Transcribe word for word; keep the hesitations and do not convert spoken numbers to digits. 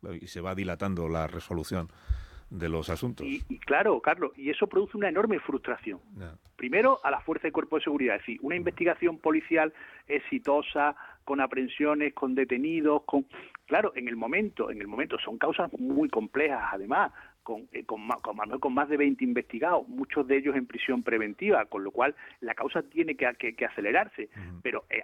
y se va dilatando la resolución de los asuntos. Y, y claro, Carlos, y eso produce una enorme frustración. Yeah. Primero, a la fuerza y cuerpo de seguridad, es decir, una investigación policial exitosa, con aprehensiones, con detenidos, con... Claro, en el momento, en el momento, son causas muy complejas, además, con, eh, con, más, con, con más de veinte investigados, muchos de ellos en prisión preventiva, con lo cual la causa tiene que, que, que acelerarse, uh-huh. pero eh,